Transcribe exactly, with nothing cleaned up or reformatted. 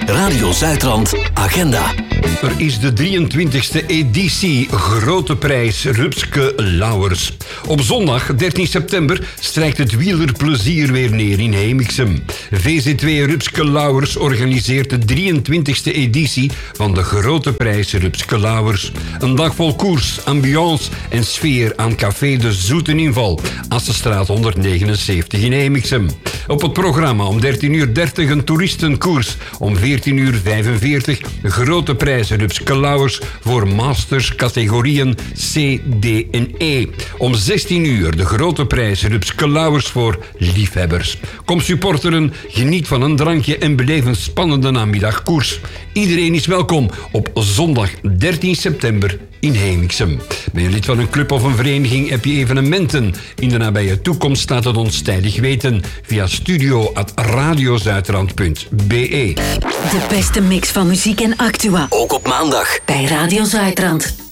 Radio Zuidrand Agenda. Er is de drieëntwintigste editie Grote Prijs Rupske Lauwers. Op zondag dertien september strijkt het wielerplezier weer neer in Heemixem. V Z twee Rupske Lauwers organiseert de drieëntwintigste editie van de Grote Prijs Rupske Lauwers. Een dag vol koers, ambiance en sfeer aan Café de Zoete Inval, Assenstraat honderdnegenenzeventig in Heemixem. Op het programma om dertien uur dertig een toeristenkoers, om veertien uur vijfenveertig Grote Prijs Rupske Lauwers voor masters categorieën C, D en E. Om zestien uur de Grote Prijs Rupske Lauwers voor liefhebbers. Kom supporteren, geniet van een drankje en beleef een spannende namiddagkoers. Iedereen is welkom op zondag dertien september in Heemixem. Ben je lid van een club of een vereniging, heb je evenementen in de nabije toekomst, laat het ons tijdig weten via studio at radiozuidrand punt b e. De beste mix van muziek en actua. Ook op maandag bij Radio Zuidrand.